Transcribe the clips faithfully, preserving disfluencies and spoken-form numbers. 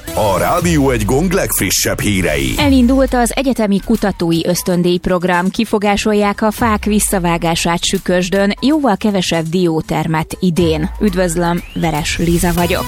A Rádió Egy gong legfrissebb hírei. Elindult az egyetemi kutatói ösztöndíjprogram, kifogásolják a fák visszavágását Sükösdön, jóval kevesebb diótermet idén. Üdvözlöm, Veres Liza vagyok.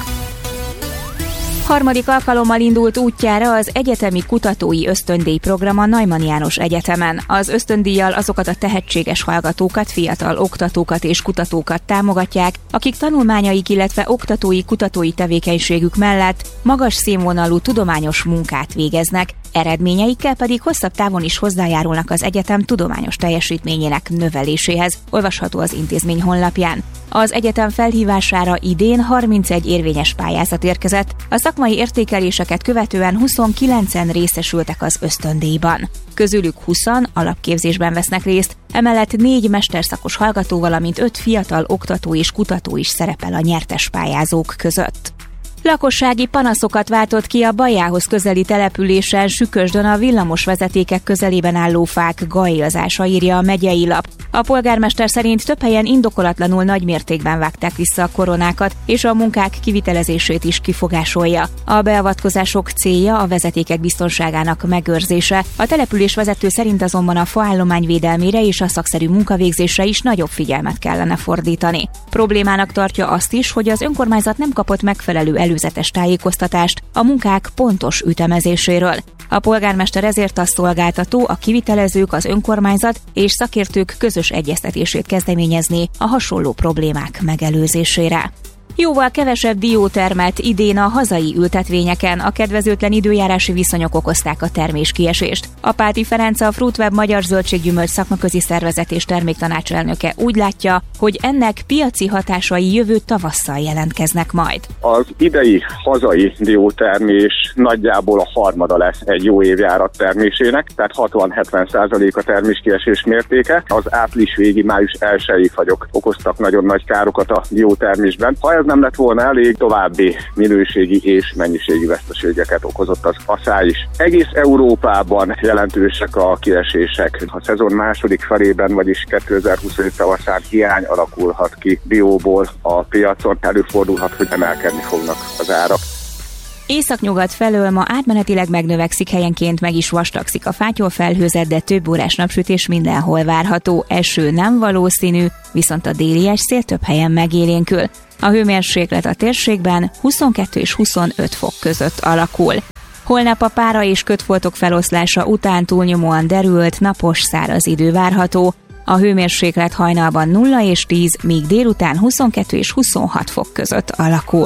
Harmadik alkalommal indult útjára az egyetemi kutatói ösztöndíjprogram a Neumann János Egyetemen. Az ösztöndíjjal azokat a tehetséges hallgatókat, fiatal oktatókat és kutatókat támogatják, akik tanulmányaik, illetve oktatói kutatói tevékenységük mellett magas színvonalú tudományos munkát végeznek, eredményeikkel pedig hosszabb távon is hozzájárulnak az egyetem tudományos teljesítményének növeléséhez, olvasható az intézmény honlapján. Az egyetem felhívására idén harmincegy érvényes pályázat érkezett, a szakmai értékeléseket követően huszonkilencen részesültek az ösztöndíjban. Közülük húszan alapképzésben vesznek részt, emellett négy mesterszakos hallgató, valamint öt fiatal oktató és kutató is szerepel a nyertes pályázók között. Lakossági panaszokat váltott ki a Bajához közeli településen Sükösdön a villamos vezetékek közelében álló fák gailzása, írja a megyei lap. A polgármester szerint több helyen indokolatlanul nagy mértékben vágták vissza a koronákat, és a munkák kivitelezését is kifogásolja. A beavatkozások célja a vezetékek biztonságának megőrzése. A település vezető szerint azonban a faállomány védelmére és a szakszerű munkavégzésre is nagyobb figyelmet kellene fordítani. Problémának tartja azt is, hogy az önkormányzat nem kapott megfelelő előzetes tájékoztatást a munkák pontos ütemezéséről. A polgármester ezért a szolgáltató, a kivitelezők, az önkormányzat és szakértők közös egyeztetését kezdeményezni a hasonló problémák megelőzésére. Jóval kevesebb diótermet idén a hazai ültetvényeken, a kedvezőtlen időjárási viszonyok okozták a terméskiesést. Apáti Ferenc, a Fruitweb Magyar Zöldséggyümölcs Szakmaközi Szervezet és terméktanácselnöke úgy látja, hogy ennek piaci hatásai jövő tavasszal jelentkeznek majd. Az idei hazai diótermés nagyjából a harmada lesz egy jó évjárat termésének, tehát hatvan-hetven százalék a terméskiesés mértéke. Az április végi, május elsői fagyok okoztak nagyon nagy károkat a diótermésben. Ha ez nem lett volna elég, további minőségi és mennyiségi veszteségeket okozott az aszály is. Egész Európában jelentősek a kiesések. A szezon második felében, vagyis kétezer-huszonöt tavaszán hiány alakulhat ki dióból a piacon. Előfordulhat, hogy emelkedni fognak az árak. Északnyugat felől ma átmenetileg megnövekszik, helyenként meg is vastagszik a fátyol felhőzet, de több órás napsütés mindenhol várható. Eső nem valószínű, viszont a déli esszél több helyen megélénkül. A hőmérséklet a térségben huszonkettő és huszonöt fok között alakul. Holnap a pára és kötfoltok feloszlása után túlnyomóan derült, napos, száraz idő várható. A hőmérséklet hajnalban nulla és tíz, míg délután huszonkettő és huszonhat fok között alakul.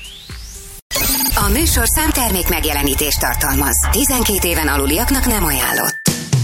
A műsorszám termék megjelenítést tartalmaz. tizenkét éven aluliaknak nem ajánlott.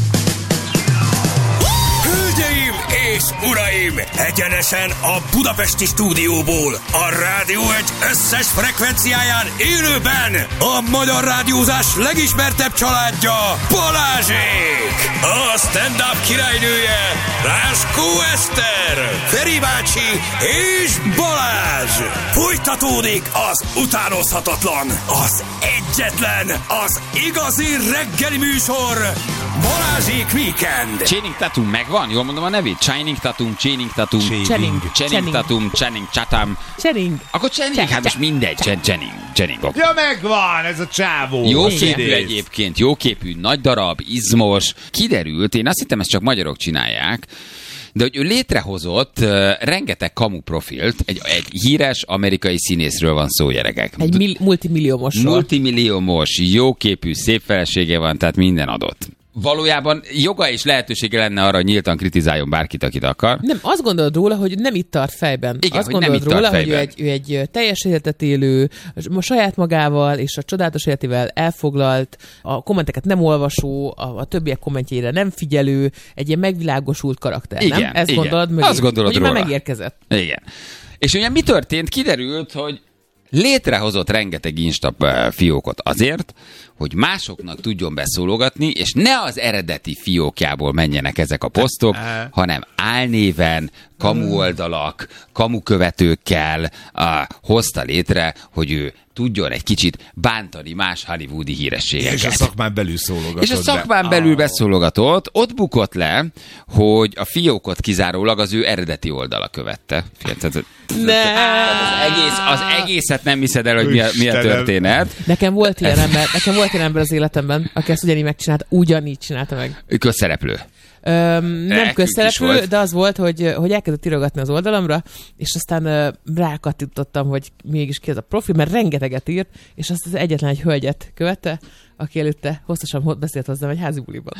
Hölgyeim és uraim! Egyenesen a budapesti stúdióból, a Rádió Egy összes frekvenciáján élőben a magyar rádiózás legismertebb családja, Balázsék! A stand-up királynője, Láskó Eszter, Feri bácsi és Balázs! Folytatódik az utánozhatatlan, az egyetlen, az igazi reggeli műsor, Balázsék Weekend! Channing Tatum megvan? Jól mondom a nevét? Channing Tatum, Channing Tatum, Channing, Channing Tatum, Channing Tatum. Channing. Akkor Channing, hát most mindegy, Channing, Channing. Ja, megvan ez a csávó. Jó képű egyébként, jó képű, nagy darab, izmos. Kiderült, én azt hittem, ezt csak magyarok csinálják, de hogy ő létrehozott uh, rengeteg kamu profilt, egy, egy híres amerikai színészről van szó, gyerekek. Egy mil- multimilliómosról. Multimilliómos, jóképű, szép felesége van, tehát minden adott. Valójában joga és lehetősége lenne arra, hogy nyíltan kritizáljon bárkit, akit akar. Nem, azt gondolod róla, hogy nem itt tart fejben. Igen, azt hogy gondolod nem itt róla, tart hogy ő egy, ő egy teljes életet élő, a saját magával és a csodálatos életével elfoglalt, a kommenteket nem olvasó, a, a többiek kommentjére nem figyelő, egy ilyen megvilágosult karakter, igen, nem? Ezt igen. gondolod mögé, azt gondolod hogy róla. már megérkezett. Igen. És ugye mi történt? Kiderült, hogy létrehozott rengeteg Insta fiókot azért, hogy másoknak tudjon beszólogatni, és ne az eredeti fiókjából menjenek ezek a posztok, hanem álnéven, kamu oldalak, kamu követőkkel uh, hozta létre, hogy ő tudjon egy kicsit bántani más hollywoodi hírességeket. És a szakmán belül szólogatott. És a szakmán be. belül beszólogatott, ott bukott le, hogy a fiókot kizárólag az ő eredeti oldala követte. Ne. Az, egész, az egészet nem hiszed el, hogy mi a, mi a történet. Nekem volt ilyen ember, nekem volt ilyen ember az életemben, aki ezt ugyanígy megcsinálta, ugyanígy csinálta meg. Közszereplő. Öm, nem közszereplő, de az volt, hogy, hogy elkezdett írogatni az oldalamra, és aztán uh, rákattintottam, hogy mégis ki ez a profil, mert rengeteget írt, és azt az egyetlen egy hölgyet követte, aki előtte hosszasan beszélt hozzám egy házi buliban.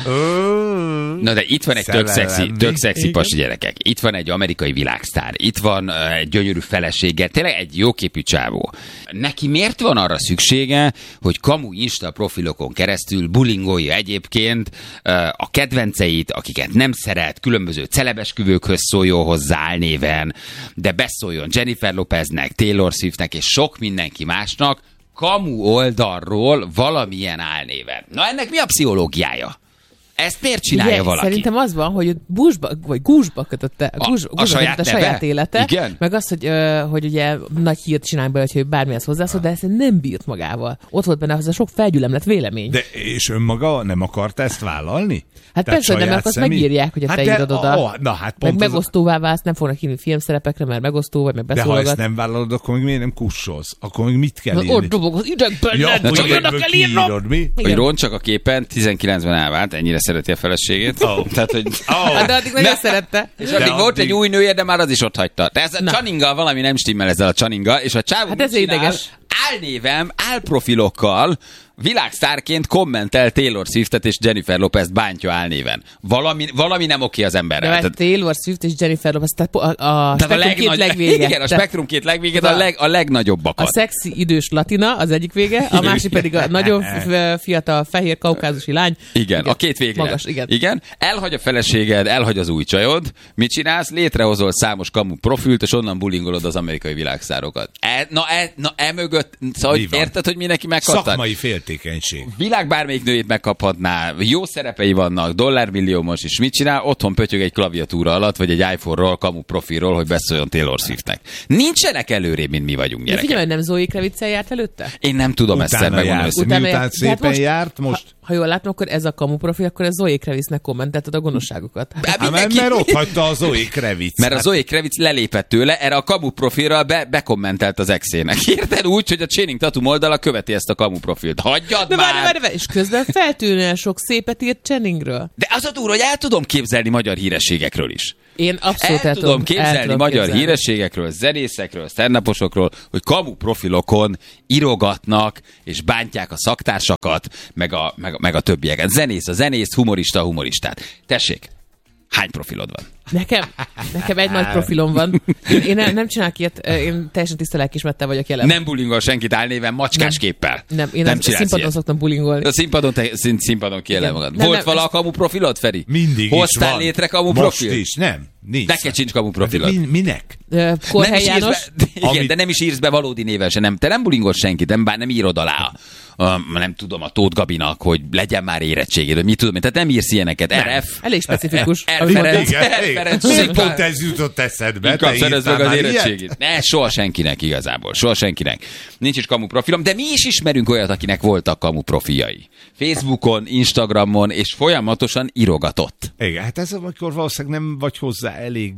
Oh, Na de itt van egy tök szexi, tök szexi pasi gyerekek. Itt van egy amerikai világsztár. Itt van uh, egy gyönyörű felesége. Tényleg egy jóképű csávó. Neki miért van arra szüksége, hogy kamu Insta profilokon keresztül bulingolja egyébként uh, a kedvenceit, akiket nem szeret, különböző celebesküvőkhöz szóljon hozzá álnéven, de beszóljon Jennifer Lopeznek, Taylor Swiftnek és sok mindenki másnak, kamu oldalról valamilyen álnéven. Na ennek mi a pszichológiája? Ezt miért csinálja ugye, valaki? Szerintem az van, hogy buszba, vagy gúzsba kötötte a, gúzs, a, a, saját, a saját élete, igen? Meg az, hogy, uh, hogy ugye nagy hírt csinálj belőle, hogy bármihez hozzászól, de ezt nem bírt magával. Ott volt benne az a sok felgyülemlett vélemény. De és önmaga nem akarta ezt vállalni? Hát Tehát persze, hogy nem, mert azt személy... megírják, hogy hát te de, írod oda. Oh, na, hát meg az... megosztóvá válsz, nem fognak hívni filmszerepekre, mert megosztó, vagy meg beszólogat. De ha ezt nem vállalod, akkor még miért nem kussolsz? Akkor még mit kell írni? Ott dobog az idegben, ja, csak oda kell írnom. Hogy roncsak a képen, tizenkilencben elvált, ennyire szereti a feleségét. Oh. Tehát, hogy... Oh. De addig nagyon szerette. És addig volt addig... egy új nője, de már az is ott hagyta. De ez a Channinga, valami nem stimmel ezzel a Channinga, és a csávó hát ez ideges. Álnévem, álprofilokkal világsztárként kommentel Taylor Swiftet és Jennifer Lopez bántja álnéven. Valami, valami nem oké az emberrel. De tehát... Taylor Swift és Jennifer Lopez, tehát a, a spektrum legnagy... két legvége. Igen, a spektrum két legvége, a, leg, a legnagyobbakat. A szexi idős latina az egyik vége, a másik pedig a nagyon fiatal fehér kaukázusi lány. Igen, igen. A két végre. Magas, igen. igen. Elhagy a feleséged, elhagy az új csajod. Mit csinálsz? Létrehozol számos kamu profilt, és onnan bulingolod az amerikai világszárokat. E, na, e, na, e mögött, szóval, hogy érted, hogy mindenki megkapta? Szakmai féltékenység. Világ bármelyik nőjét megkaphatná, jó szerepei vannak, dollármilliómos is. Mit csinál? Otthon pötyög egy klaviatúra alatt, vagy egy iPhone-ról, kamu profilról, hogy beszóljon Taylor Swiftnek. Nincsenek előrébb, mint mi vagyunk, gyerekek. Figyelj, hogy nem Zoe Kravitz-el járt előtte? Én nem tudom ezt szemben gondolni. Utána miután szépen most, járt, most... Ha, ha jól látom, akkor ez a kamu profil, akkor ez Zoe Kravitznek kommentelted a gonoszságokat. Hát, mert, mert ott hagyta a Zoe Kravitz. Mert a Zoe Kravitz lelépett tőle, erre a kamu profilra be, bekommentelt az exének. Érted úgy, hogy a Channing Tatum oldala követi ezt a kamu profilt. Hagyjad de már! Várj, várj, és közben feltűnően sok szépet írt Channingről. De az a durva, hogy el tudom képzelni magyar hírességekről is. Én abszolút el, el tudom képzelni el tudom magyar képzelni. hírességekről, zenészekről, stand-uposokról, hogy kamu profilokon írogatnak és bántják a szaktársakat, meg a, meg, meg a többieket. Zenész a zenész, humorista a humoristát. Tessék, hány profilod van? Nekem, nekem egy nagy profilom van. Én, én nem, nem csinálok ilyet, én teljesen tiszta lelkiismerettel vagyok jelen. Nem bulingol senkit álnéven, macskás nem. képpel. Nem, én nem a színpadon ilyet. szoktam bulingolni. A színpadon, te, szín, színpadon kijelem magad. Nem, Volt nem, vala ez... a kamu profilod, Feri? Mindig Hoztál is van. létre kamu Most profil? is, nem. Nincs. Neked sincs kamu profilod. Min, minek? Korhely János. Be, igen, Amit... de nem is írsz be valódi néven se. Nem, te nem bulingol senkit, nem, bár nem írod alá. Um, nem tudom, a Tóth Gabinak, hogy legyen már érettséged, vagy mit tudom én. Tehát nem írsz ilyeneket. Nem. er ef. Elég specifikus. R. Ferenc. Igen, igen. Miért pont ez jutott eszedbe? Inkább szerezd meg az érettségét. Ne, soha senkinek igazából. Soha senkinek. Nincs is kamu profilom, de mi is ismerünk olyat, akinek voltak kamu profiljai. Facebookon, Instagramon, és folyamatosan írogatott. Igen, hát ez amikor valószínűleg nem vagy hozzá elég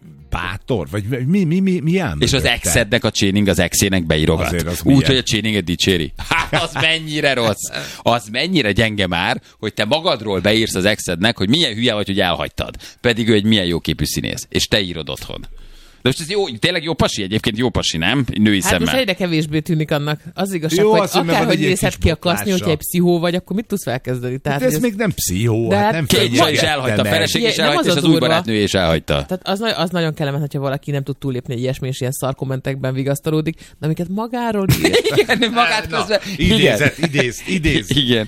bátor, vagy mi, mi, mi, mi ám és az exednek a Channing az exének beírogat. Az úgy, hogy a Channinget dicséri. Hát az mennyire rossz. Az mennyire gyenge már, hogy te magadról beírsz az exednek, hogy milyen hülye vagy, hogy elhagytad. Pedig ő egy milyen jó képű színész. És te írod otthon. De most ez jó, tényleg jó pasi egyébként, jó pasi, nem? Női hát szemmel. most egyre kevésbé tűnik annak. Az igazság, jó, hogy az, hogy akárhogy nézhet ki a kaszni, botlása. hogyha egy pszichó vagy, akkor mit tudsz felkezdeni? Tehát, de ez ez... még nem pszichó. De hát hát nem Két csaj is elhagyta, a feleség is nem elhagyta, az és a az új durva. barátnője is elhagyta. Tehát az, az nagyon kellemetlen, hogyha valaki nem tud túllépni egy ilyesmi, és ilyen szarkommentekben vigasztalódik, de amiket magáról ír. Igen, magát közben. Idézet, idéz, idéz. Igen.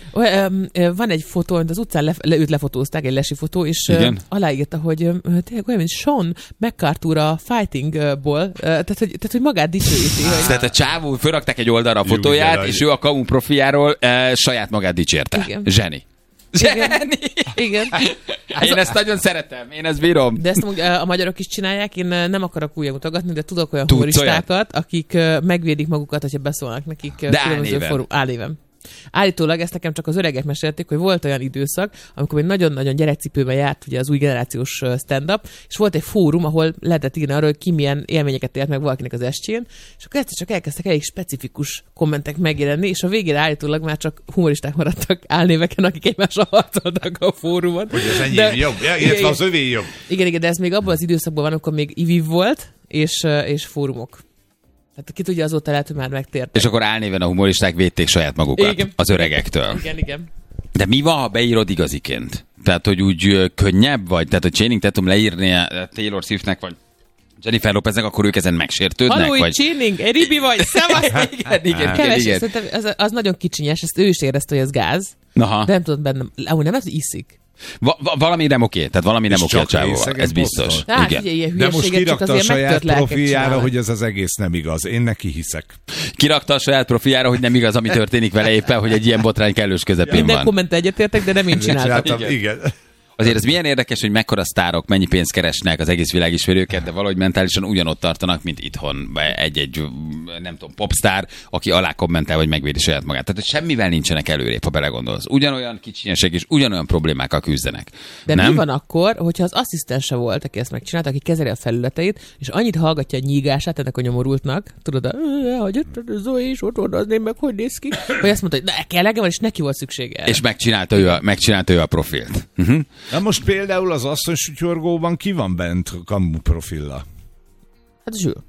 Van egy fotó, amit az utcán le, le, őt lefotózták, egy lesi fotó, és igen. aláírta, hogy tényleg olyan, mint Sean McCarthy a Fightingból, tehát hogy, tehát, hogy magát dicsőíti. Hogy... Tehát a csávó, fölrakták egy oldalra a fotóját, Jó, és ő a kamu profiljáról e, saját magát dicsérte. Igen. Zseni. Igen. Igen. Én ezt nagyon szeretem, én ezt bírom. De ezt amúgy a magyarok is csinálják, én nem akarok újra mutogatni, de tudok olyan Tudsz humoristákat, akik megvédik magukat, hogyha beszólnak nekik különböző fórum álnéven. Állítólag ezt nekem csak az öregek mesélték, hogy volt olyan időszak, amikor még nagyon-nagyon gyerekcipőben járt ugye az új generációs stand-up, és volt egy fórum, ahol lehetett írni arról, hogy ki milyen élményeket élt meg valakinek az estjén, és akkor ezt csak elkezdtek elég specifikus kommentek megjelenni, és a végére állítólag már csak humoristák maradtak álnéveken, akik egymással harcoltak a fórumon. Hogy az enyém jobb, ja, illetve az övé jobb. Igen, igen, de ez még abban az időszakban van, amikor még I V I V volt, és, és fórumok. Hát ki tudja, azóta lehet, hogy már megtértek. És akkor álnéven a humoristák védték saját magukat igen. az öregektől. Igen, igen. De mi van, ha beírod igaziként? Tehát, hogy úgy ö, könnyebb vagy? Tehát, hogy Channing Tatum leírni Taylor Swiftnek, vagy Jennifer Lopeznek, akkor ők ezen megsértődnek? Halló, vagy... Channing, egy ribi vagy, szevasz! igen, igen, Keves, igen. szerintem az, az nagyon kicsinyes, ezt ő is érezte, hogy ez gáz. Aha. De nem tudod bennem, ahogy nem, hogy iszik. Va- va- valami nem oké, tehát valami nem És oké a csak csávóval, részegen ez biztos. posztol. Hát, Igen. ugye, ilyen De most hülyeséget, csak kirakta a azért saját megtört lelkek profiljára, csinálnak. hogy ez az egész nem igaz. Én neki hiszek. Kirakta a saját profiljára, hogy nem igaz, ami történik vele éppen, hogy egy ilyen botrány kellős közepén Minden van. komment egyetértek, de nem én csináltam. Csináltam, igen. Azért ez milyen érdekes, hogy mekkora sztárok, mennyi pénzt keresnek, az egész világ ismeri őket, de valahogy mentálisan ugyanott tartanak, mint itthon egy-egy, nem tudom, popstar, aki alá kommentál, vagy megvédi saját magát. Tehát, hogy semmivel nincsenek előrébb, ha belegondolsz. Ugyanolyan kicsinyesek és ugyanolyan problémákkal küzdenek. De nem? mi van akkor, hogyha az asszisztense volt, aki ezt megcsinálta, aki kezeli a felületeit, és annyit hallgatja a nyígását ennek a nyomorultnak, tudod, a hogy Zoe is ott odazném meg, hogy néz ki, hogy azt mondta, hogy ne, kell legyen, és neki volt szüksége. És megcsinálta ő a, megcsinálta ő a profilt. Uh-huh. Na most például az asszonysutyorgóban ki van bent kamu profilla? Hát Zsül.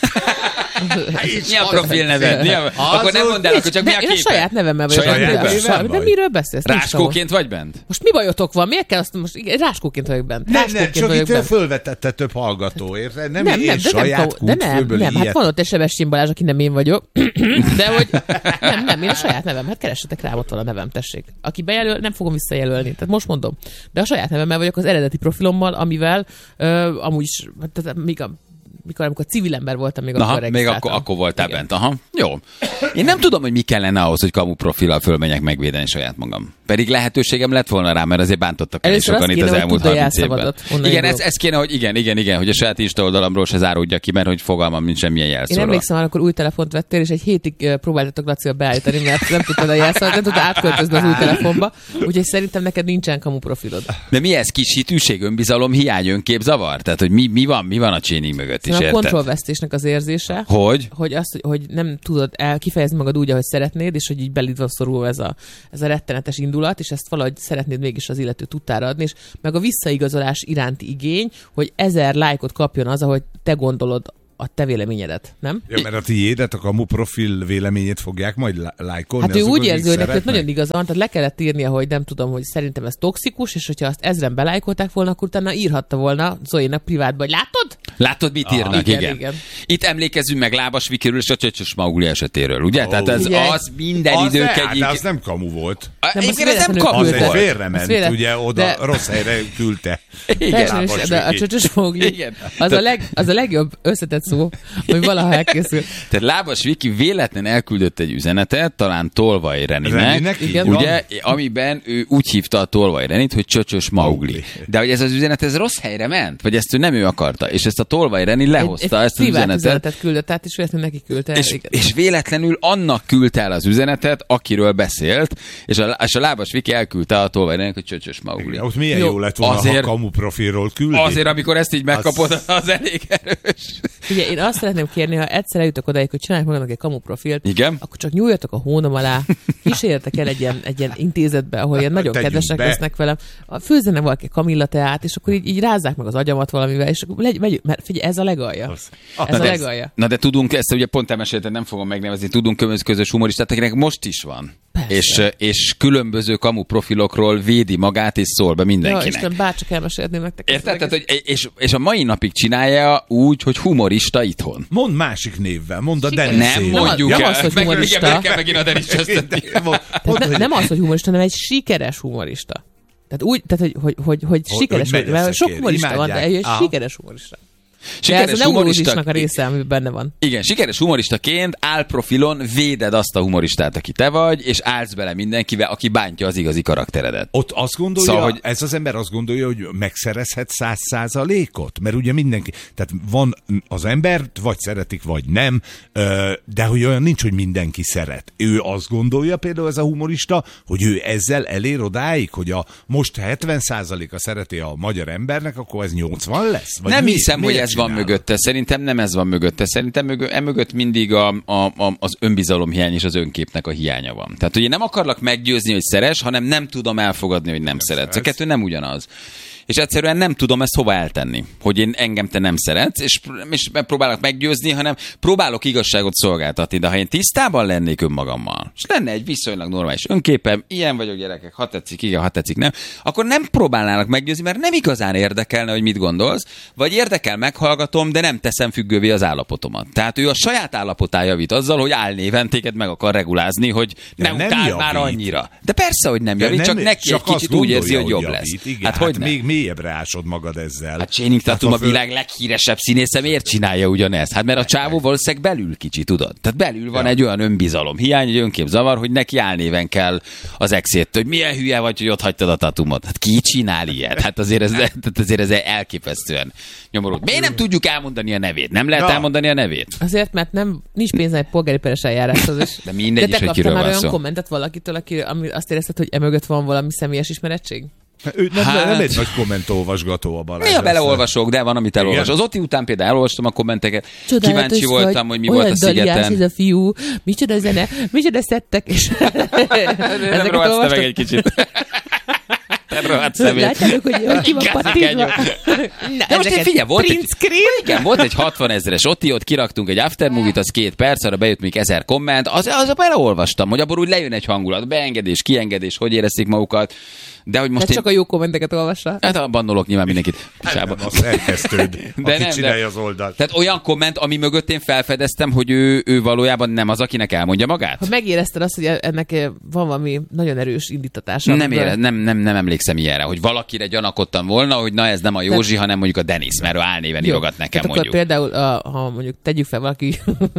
Mi a profil neved? Mi a... Akkor nem mondd el, akkor csak mi a Én a képed? saját nevemmel vagyok. Saját De- nevemmel De vagy? miről beszélsz? Nincs Ráskóként vagy bent? szó. Most mi bajotok van? Miért kell azt most? Igen, ráskóként vagyok bent. Nem, nem, Ráskóként csak vagyok itt bent. fölvetette több hallgató, érted? Nem, Nem, én nem, de nem, saját kamu- de nem, kútfőből nem, hát ilyet. van ott egy Sebestyén Balázs, aki nem én vagyok, de hogy nem, nem, én a saját nevem, hát keressetek rám, ott van a nevem, tessék. Aki bejelöl, nem fogom visszajelölni, tehát most mondom. De a saját nevemmel vagyok az eredeti profilommal, amivel ö, amúgy is, tehát még a mikor, amikor civil ember voltam, még Aha, akkor még regisztráltam. akkor, akkor voltál Igen. bent. Aha, jó. Én nem tudom, hogy mi kellene ahhoz, hogy kamu profillal fölmenjek megvédeni saját magam. Pedig lehetőségem lett volna rá, mert azért bántottak el Először sokan azt itt az kéne, hogy elmúlt tudd a harminc évben. jelszavadat, onnan Igen, ez, indulok. ez kéne, hogy igen, igen, igen, hogy a saját Insta oldalamról se záródja ki, mert hogy fogalmam nincs semmilyen Én jelszóra. emlékszem, amikor új telefont vettél, és egy hétig uh, próbáltatok Lacival beállítani, mert nem tudtad a jelszavat, nem tudtad átköltözni az új telefonba, úgyhogy szerintem neked nincsen kamu profilod. De mi ez? Kis hitűség, önbizalom, hiány, önképzavar? Tehát, hogy mi, mi van, mi van a cséning mögött is, A érted? kontrollvesztésnek az érzése, Hogy? hogy azt, hogy nem tudod el kifejezni magad úgy, ahogy szeretnéd, és hogy így belid van szorulva ez a, ez a rettenetes indulat, és ezt valahogy szeretnéd mégis az illető tudtára adni, és meg a visszaigazolás iránti igény, hogy ezer lájkot kapjon az, ahogy te gondolod a te véleményedet, nem? Ja, mert a tiédet, a kamu profil véleményét fogják majd lá- lájkolni. Hát ő azok, úgy akik érzi, hogy neki szeretnek? nagyon igaza van, tehát le kellett írnia, hogy nem tudom, hogy szerintem ez toxikus, és hogyha azt ezren belájkolták volna, akkor utána írhatta volna Zoénak privátba, hogy látod? Látod, mit írnak? igen, Igen, igen. Itt emlékezzünk meg Lábas Vikiről és a Csöcsös Maugli esetéről, ugye? Tehát ez Ugye? az minden Az idők ne, egyik... de az nem kamu volt. Nem, Igen, az ez nem véletlenül kamu Az küldte. egy volt. félrement, Az véletlen- ugye oda de- rossz helyre küldte. Igen. Teljesen Lábas is, de a Viki. csöcsös Mowgli, Igen. az a, leg, az a legjobb összetett szó, hogy valaha elkészül. Tehát Lábas Viki véletlen elküldött egy üzenetet, talán Tolvaj Reninek, Reninek, így Igen. van. ugye, amiben ő úgy hívta a Tolvaj Renit, hogy Csöcsös Maugli. Maugli. De hogy ez az üzenet, ez rossz helyre ment, vagy ezt ő nem ő akarta, és ezt a Tolvaj Reni lehozta, egy, ezt az privát üzenetet, üzenetet küldött, tehát is véletlenül neki küldte. és, igen. és véletlenül annak küldte el az üzenetet, akiről beszélt, és a, és a Lábas Viki elküldte a Tolvaj Reninek, hogy Csöcsös Maugli. Ott milyen Jó. jó lett volna, Azért- ha kamu profilról küldi. Azért, amikor ezt így megkapod, az, az elég erős. Ugye én azt szeretném kérni, ha egyszer eljutok odáig, hogy csinálják magadnak egy kamu profilt, Igen? akkor csak nyúljatok a hónom alá, kísérjetek el egy ilyen, egy ilyen intézetbe, ahol ilyen nagyon Tegyünk kedvesek be. lesznek velem, főzzenek valaki Kamilla teát, és akkor így, így rázzák meg az agyamat valamivel, és akkor legy, megy, mert figyelj, ez a legalja. Az- Ez a de, legalja. na de tudunk, ezt ugye pont elmeséltem, nem fogom megnevezni, tudunk közös, közös humoristát, akinek most is van. És, és különböző kamu profilokról védi magát, és szól be Ja, mindenkinek. Isten, bárcsak elmesélném nektek. ezt Érted? az Tehát, hogy, és, és a mai napig csinálja úgy, hogy humorista itthon. Mondd másik névvel, mondd a Siker- Denis. Nem Nem, mondjuk nem el. az, hogy Meg- humorista. igen, meg kell megint a Denis Csesztetni. Tehát ne, nem az, hogy humorista, hanem egy sikeres humorista. Tehát úgy, tehát hogy, hogy, hogy, hogy sikeres, hogy hogy, mert sok megyeszek humorista ér, van, de imádják. egy Aha. sikeres humorista. De ez a neurolózisnak a része, ami benne van. Igen, sikeres humoristaként álprofilon véded azt a humoristát, aki te vagy, és állsz bele mindenkivel, aki bántja az igazi karakteredet. Ott azt gondolja, Szóval, szóval, hogy- hogy ez az ember azt gondolja, hogy megszerezhet száz százalékot, mert ugye mindenki, tehát van az embert, vagy szeretik, vagy nem, ö, de hogy olyan nincs, hogy mindenki szeret. Ő azt gondolja például ez a humorista, hogy ő ezzel elér odáig, hogy a most hetven százaléka szereti a magyar embernek, akkor ez nyolcvan lesz? Vagy Nem mi, hiszem, hogy miért ez van csinálod? mögötte. Szerintem nem ez van mögötte. Szerintem mögö, emögött mindig a, a, a, az önbizalomhiány és az önképnek a hiánya van. Tehát, hogy én nem akarlak meggyőzni, hogy szeres, hanem nem tudom elfogadni, hogy nem szeretsz. A kettő nem ugyanaz. És egyszerűen nem tudom ezt hova eltenni, hogy én engem te nem szeretsz, és, és próbálok meggyőzni, hanem próbálok igazságot szolgáltatni, de ha én tisztában lennék önmagammal, és lenne egy viszonylag normális önképem, ilyen vagyok gyerekek, ha tetszik, igen, ha tetszik, nem, akkor nem próbálnálak meggyőzni, mert nem igazán érdekelne, hogy mit gondolsz, vagy érdekel, meghallgatom, de nem teszem függővé az állapotomat. Tehát ő a saját állapotán javít azzal, hogy álnéven téged meg akar regulázni, hogy De ne nem utál javít. már annyira. De persze, hogy nem De javít, nem, csak neki csak egy azt kicsit úgy érzi, gondolja, hogy jobb javít. lesz. Igen, Hát, hát hogy nem? még mélyebbre ásod magad ezzel. Hát Channing Tatum ha a föl- világ leghíresebb színésze, miért csinálja ugyanezt? Hát mert a csávó valószínűleg belül kicsi, tudod? Tehát belül van Ja. egy olyan önbizalom hiány, egy önképzavar, hogy neki álnéven kell az exét, hogy milyen hülye vagy, hogy ott hagytad a tatumot. Hát ki csinál ilyet? Hát azért ez, tehát azért ez elképesztően nyomorult. Miért nem tudjuk elmondani a nevét? Nem lehet Na. elmondani a nevét? Azért, mert nem, nincs pénz egy polgári peres eljáráshoz. És... De mindegy De is, te hogy kaptál kiről már van olyan szó. kommentet valakitől, aki, ami azt érezted, hogy emögött van valami személyes ismerettség? Ő nem, Hát- nem egy nagy kommentolvasgató a Balázs. Néha aztán. beleolvasok, de van, amit elolvas. Igen? Az Oti után például elolvastam a kommenteket. Csodálatos Kíváncsi voltam, vagy, hogy mi olyan volt a daliás szigeten. ez a fiú, micsoda zene, micsoda szettek, és Nem ezeket rohadsz te meg olvastam. egy kicsit. Nem rohadsz szemét. Látjátok, hogy hogy ki van Igazi pattintva? genyó. Na, De most én ezeket figyelj, volt egy, print screen? igen, volt egy hatvan ezeres Oti, ott kiraktunk egy aftermovie-t, az két perc, arra bejött még ezer komment, az, az beleolvastam, hogy abból úgy lejön egy hangulat, beengedés, kiengedés, hogy érezték magukat, de hogy most Tehát csak a jó kommenteket olvassa. Hát a bannolok nyilván mindenkit. Sába. Nem, a szerkesztőd, De aki nem, csinálja de- az oldalt. Tehát olyan komment, ami mögött én felfedeztem, hogy ő, ő valójában nem az, akinek elmondja magát? Ha megérezted azt, hogy ennek van valami nagyon erős indítatása. Nem, amiből- ére, nem, nem, nem emlékszem ilyenre, hogy valakire gyanakodtam volna, hogy na ez nem a Józsi, hanem mondjuk a Denis, mert ő álnéven Jó. írogat nekem, Tehát mondjuk. akkor például, a, ha mondjuk tegyük fel valaki...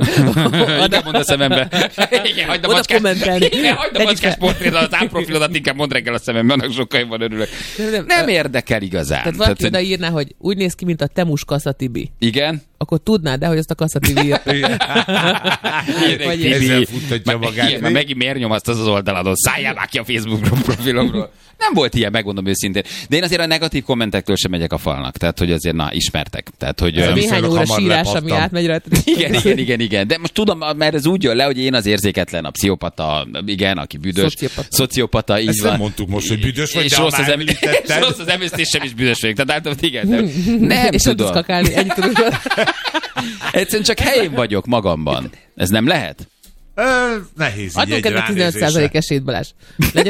Inkább mondd a szemembe. Igen, hagyd a Oda macskás, kommentelni. igen, hagyd a Tegyük macskás fel. portrédat, az áprofilodat inkább mondd reggel a szemembe, annak sokkal jobban örülök. Nem, Nem érdekel igazán. Tehát valaki Tehát, hogy- odaírná, hogy úgy néz ki, mint a Temus Kassa-Tibi. igen? Akkor tudnád, de hogy azt a Kassa-Tibi írt. Vagy Tibi. ezzel futtatja Már- magát. igen, már megint miért nyomaszt az az oldaladon? Szálljál már ki a Facebook profilomról. Nem volt ilyen, megmondom őszintén. De én azért a negatív kommentektől sem megyek a falnak. Tehát, hogy azért, na, ismertek. Tehát, hogy... Ez a öm, néhány viszonylag óra hamar sírás, ami lepattam. átmegy rajta. igen, igen, igen, igen. De most tudom, mert ez úgy jön le, hogy én az érzéketlen, a pszichopata, igen, aki büdös. Szociopata. Szociopata, így Ezt van. nem mondtuk most, hogy büdös vagy, és de ha rossz az, már em- említetted. és rossz az emésztésem is büdös vagyok. Tehát általában igen, nem, nem És nem tudsz tudom. kakálni, ennyit tudod. Egyszerűen csak helyén vagyok magamban. Ez nem lehet? Ö, nehéz így Adjunk egy ennek tizenöt százalék ránézésre. esélyt, Balázs. Legyen